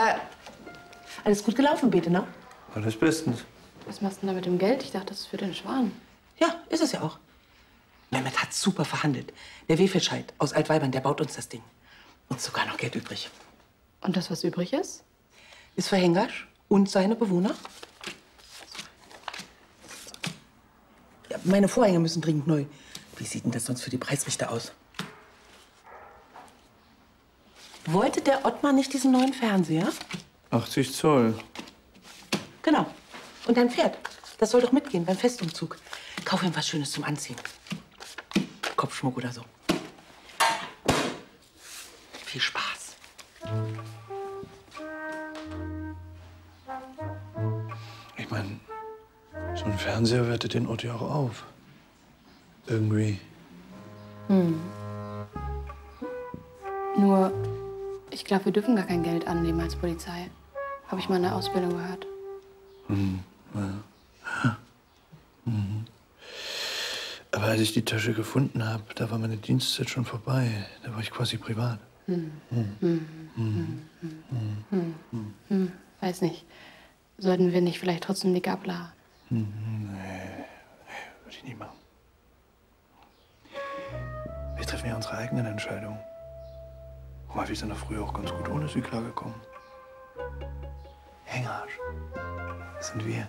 Alles gut gelaufen, bitte, ne? Alles bestens. Was machst du denn da mit dem Geld? Ich dachte, das ist für den Schwan. Ja, ist es ja auch. Mehmet hat super verhandelt. Der Wefelscheid aus Altweibern, der baut uns das Ding. Und sogar noch Geld übrig. Und das, was übrig ist? Ist für Hengasch und seine Bewohner. Ja, meine Vorhänge müssen dringend neu. Wie sieht denn das sonst für die Preisrichter aus? Wollte der Ottmar nicht diesen neuen Fernseher? 80 Zoll. Genau. Und dein Pferd, das soll doch mitgehen beim Festumzug. Kauf ihm was Schönes zum Anziehen. Kopfschmuck oder so. Viel Spaß. Ich meine, so ein Fernseher wertet den Ort ja auch auf. Irgendwie. Nur, ich glaube, wir dürfen gar kein Geld annehmen als Polizei. Habe ich mal in der Ausbildung gehört. Aber als ich die Tasche gefunden habe, da war meine Dienstzeit schon vorbei. Da war ich quasi privat. Weiß nicht. Sollten wir nicht vielleicht trotzdem die Gabler? Nee, würde ich nicht machen. Wir treffen ja unsere eigenen Entscheidungen. Guck mal, wir sind doch früher auch ganz gut ohne sie klargekommen. Hängarsch. Das sind wir.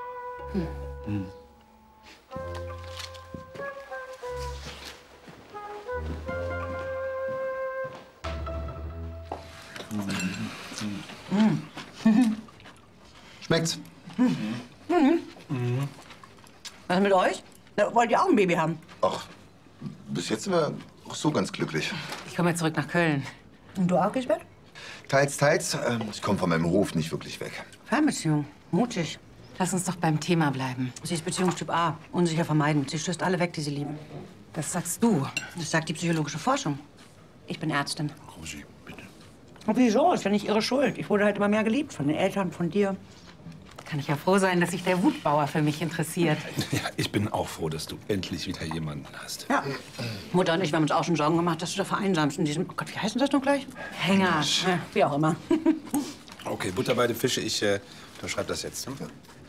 Schmeckt's? Was mit euch? Wollt ihr auch ein Baby haben? Ach, bis jetzt sind wir auch so ganz glücklich. Ich komme jetzt zurück nach Köln. Und du auch, Gisbert? Teils, teils. Ich komme von meinem Hof nicht wirklich weg. Fernbeziehung. Mutig. Lass uns doch beim Thema bleiben. Sie ist Beziehungstyp A. Unsicher vermeiden. Sie stößt alle weg, die sie lieben. Das sagst du. Das sagt die psychologische Forschung. Ich bin Ärztin. Rosi, bitte. Und wieso? Ist ja nicht ihre Schuld. Ich wurde halt immer mehr geliebt. Von den Eltern, von dir. Kann ich ja froh sein, dass sich der Wutbauer für mich interessiert. Ja, ich bin auch froh, dass du endlich wieder jemanden hast. Ja. Mutter und ich, wir haben uns auch schon Sorgen gemacht, dass du da vereinsamst in diesem... Oh Gott, wie heißt denn das noch gleich? Hänger. Ja, wie auch immer. Okay, Butter bei den Fische. Ich unterschreibe das jetzt. Ne?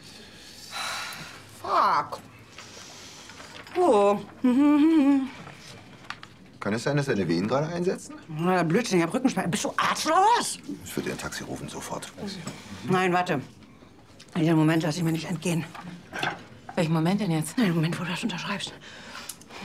Fuck. Oh. Kann es sein, dass deine Venen gerade einsetzen? Na, Blödsinn, ich hab Rückenschmerzen. Bist du Arzt oder was? Ich würde dir ein Taxi rufen, sofort. Nein, warte. Den Moment lasse ich mir nicht entgehen. Welchen Moment denn jetzt? Den Moment, wo du das unterschreibst.